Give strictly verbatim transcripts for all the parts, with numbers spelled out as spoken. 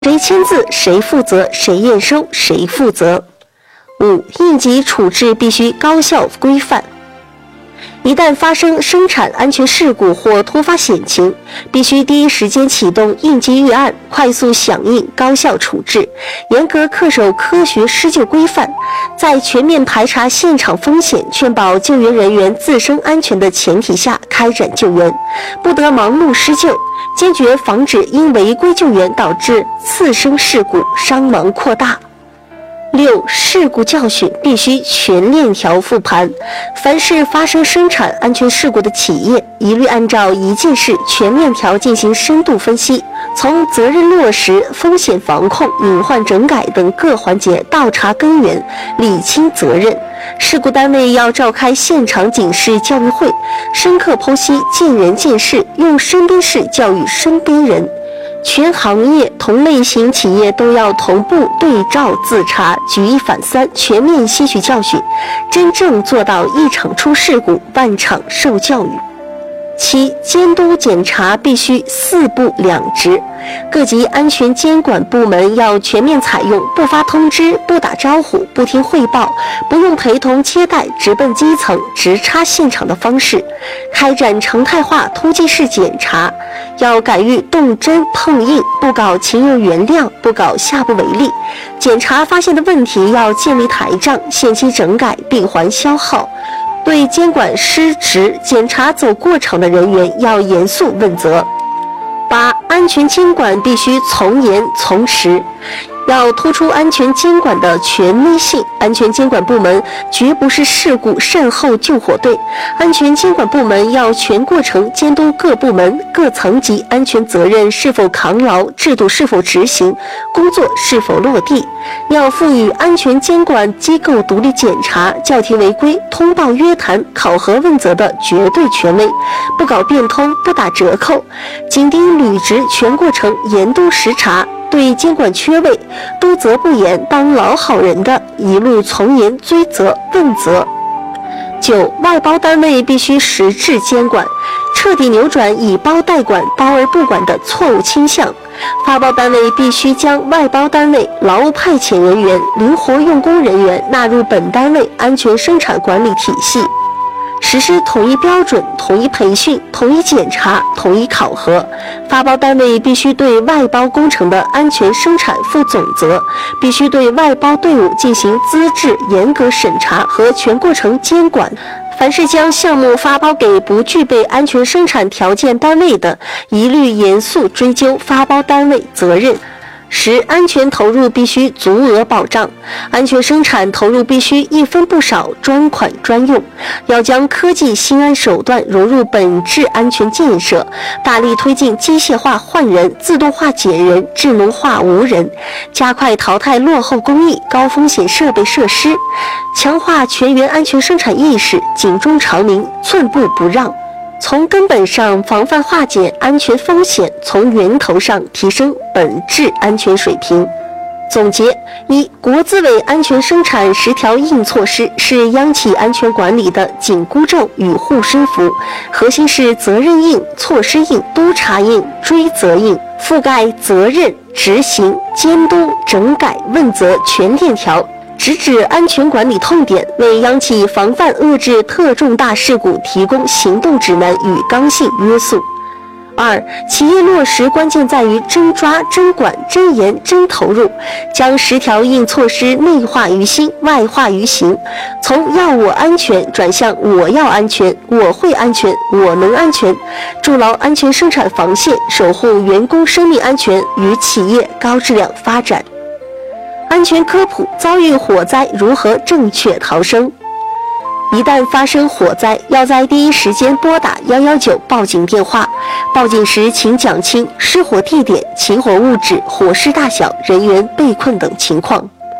谁签字，谁负责，谁验收，谁负责。五、应急处置必须高效规范。一旦发生生产安全事故或突发险情，必须第一时间启动应急预案，快速响应，高效处置，严格恪守科学施救规范，在全面排查现场风险、确保救援人员自身安全的前提下开展救援，不得盲目施救，坚决防止因违规救援导致次生事故、伤亡扩大。六、事故教训必须全链条复盘。凡是发生生产安全事故的企业，一律按照一件事全链条进行深度分析，从责任落实、风险防控、隐患整改等各环节倒查根源，理清责任。事故单位要召开现场警示教育会，深刻剖析见人见事，用身边事教育身边人。全行业同类型企业都要同步对照自查，举一反三，全面吸取教训，真正做到一场出事故，万场受教育。七、监督检查必须四不两直，各级安全监管部门要全面采用不发通知、不打招呼、不听汇报、不用陪同接待、直奔基层、直插现场的方式，开展常态化突击式检查，要敢于动真碰硬，不搞情有原谅，不搞下不为例。检查发现的问题要建立台账，限期整改，闭环消耗。对监管失职、检查走过场的人员要严肃问责。八、安全监管必须从严从实，要突出安全监管的权威性。安全监管部门绝不是事故善后救火队，安全监管部门要全过程监督各部门、各层级安全责任是否扛牢，制度是否执行，工作是否落地。要赋予安全监管机构独立检查、叫停违规、通报约谈、考核问责的绝对权威，不搞变通，不打折扣，紧盯履职全过程严督实查，对监管缺位、督责不严、当老好人的，一路从严追责问责。九、外包单位必须实质监管，彻底扭转以包代管、包而不管的错误倾向。发包单位必须将外包单位、劳务派遣人员、灵活用工人员纳入本单位安全生产管理体系，实施统一标准、统一培训、统一检查、统一考核。发包单位必须对外包工程的安全生产负总责，必须对外包队伍进行资质严格审查和全过程监管。凡是将项目发包给不具备安全生产条件单位的，一律严肃追究发包单位责任。十、安全投入必须足额保障，安全生产投入必须一分不少，专款专用。要将科技新安手段融入本质安全建设，大力推进机械化换人、自动化减人、智能化无人，加快淘汰落后工艺、高风险设备设施，强化全员安全生产意识，警钟长鸣，寸步不让。从根本上防范化解安全风险，从源头上提升本质安全水平。总结：一、国资委安全生产十条硬措施是央企安全管理的紧箍咒与护身符，核心是责任硬、措施硬、督查硬、追责硬，覆盖责任、执行、监督、整改、问责全链条，直指安全管理痛点，为央企防范遏制特重大事故提供行动指南与刚性约束。二、企业落实关键在于真抓、真管、真严、真投入，将十条硬措施内化于心、外化于行，从要我安全转向我要安全、我会安全、我能安全，筑牢安全生产防线，守护员工生命安全与企业高质量发展。安全科普：遭遇火灾如何正确逃生？一旦发生火灾，要在第一时间拨打一一九报警电话。报警时请讲清失火地点、起火物质、火势大小、人员被困等情况。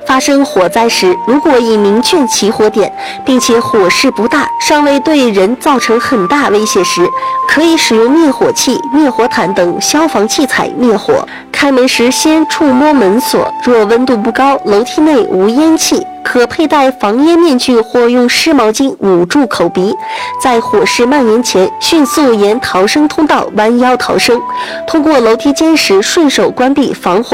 发生火灾时，如果已明确起火点，并且火势不大，尚未对人造成很大威胁时，可以使用灭火器、灭火毯等消防器材灭火。开门时先触摸门锁，若温度不高，楼梯内无烟气，可佩戴防烟面具或用湿毛巾捂住口鼻，在火势蔓延前迅速沿逃生通道弯腰逃生。通过楼梯间时，顺手关闭防火